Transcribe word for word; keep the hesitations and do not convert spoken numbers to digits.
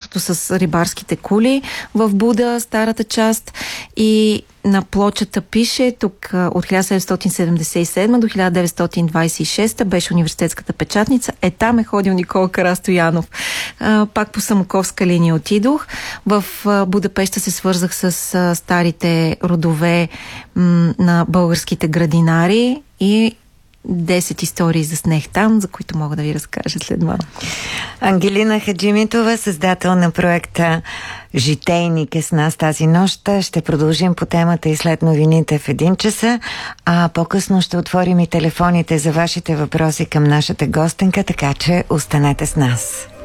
мястото с рибарските кули в Буда, старата част, и на плочата пише тук от хиляда седемстотин седемдесет и седма до хиляда деветстотин двадесет и шеста беше университетската печатница. Е, там е ходил Никола Карастоянов. А, пак по Самоковска линия отидох. В Будапеща се свързах с а, старите родове м, на българските градинари и десет истории заснех там, за които мога да ви разкажа след малко. Ангелина Хаджимитова, създател на проекта Житейник, е с нас тази нощ. Ще продължим по темата и след новините в един часа, а по-късно ще отворим и телефоните за вашите въпроси към нашата гостенка, така че останете с нас.